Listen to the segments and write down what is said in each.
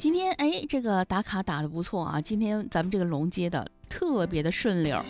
今天这个打卡打得不错啊，今天咱们这个龙接的特别的顺溜。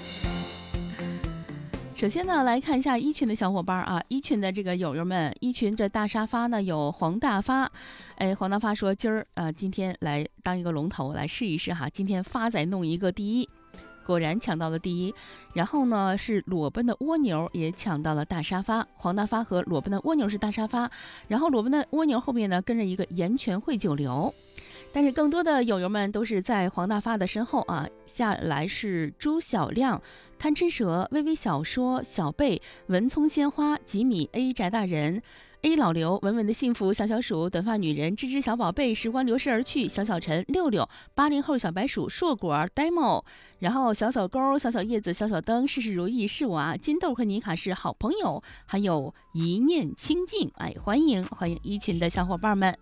首先呢，来看一下一群的小伙伴啊，一群的这个友友们，一群这大沙发呢有黄大发，黄大发说今儿今天来当一个龙头来试一试哈，今天发仔弄一个第一。果然抢到了第一，然后呢是裸奔的蜗牛也抢到了大沙发，黄大发和裸奔的蜗牛是大沙发，然后裸奔的蜗牛后面呢跟着一个盐泉汇酒流，但是更多的友友们都是在黄大发的身后啊，下来是朱小亮、贪吃蛇、微微小说、小贝、文葱鲜花、吉米 A 翟大人。A 老刘、稳稳的幸福、小小鼠、短发女人、吱吱小宝贝、时光流逝而去、小小陈、六六、80后小白鼠、硕果、demo， 然后小小勾、小小叶子、小小灯、事事如意是我啊，金豆和妮卡是好朋友，还有一念清净，欢迎一群的小伙伴们。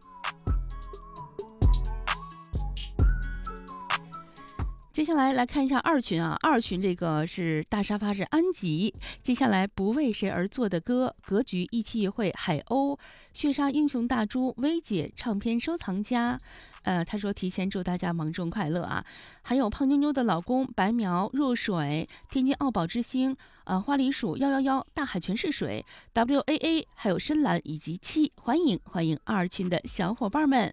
接下来看一下二群啊，二群这个是大沙发是安吉，接下来不为谁而作的歌，格局一期一会海鸥，血杀英雄大猪，薇姐唱片收藏家，他说提前祝大家芒种快乐啊，还有胖妞妞的老公白苗若水，天津奥宝之星，花梨鼠111，大海全是水 WAA， 还有深蓝以及七，欢迎二群的小伙伴们。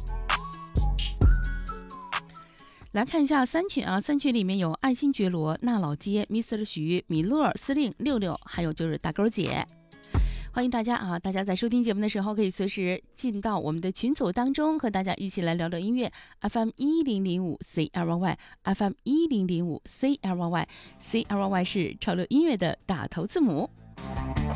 来看一下三群啊，三群里面有爱新觉罗、那老街、Mr. 许、米勒、司令、六六，还有就是大勾姐。欢迎大家啊！大家在收听节目的时候，可以随时进到我们的群组当中，和大家一起来聊聊音乐。FM 1005 CLY， FM 1005 CLY， CLY 是潮流音乐的打头字母。